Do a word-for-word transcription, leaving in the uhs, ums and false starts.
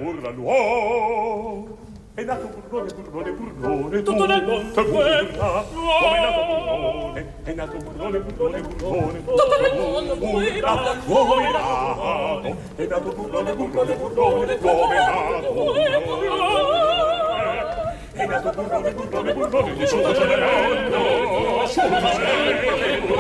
burla l'uomo. È nato burlone, burlone, burlone, tutto nel mondo burla. Come è nato burlone, è nato burlone, burlone, burlone, tutto nel mondo burla. Come è nato, è nato burlone, burlone, burlone, come è nato burlone. È nato burlone, burlone, burlone, tutto nel mondo,